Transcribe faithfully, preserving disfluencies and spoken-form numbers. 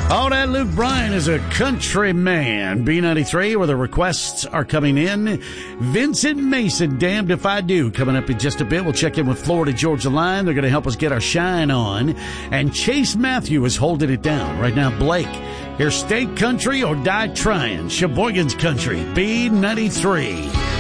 Oh, that Luke Bryan is a country man. B ninety-three, where the requests are coming in. Vincent Mason, Damned If I Do, coming up in just a bit. We'll check in with Florida Georgia Line. They're going to help us get our shine on. And Chase Matthew is holding it down. Right now, Blake, here's State Country or Die Trying. Sheboygan's Country, B ninety-three.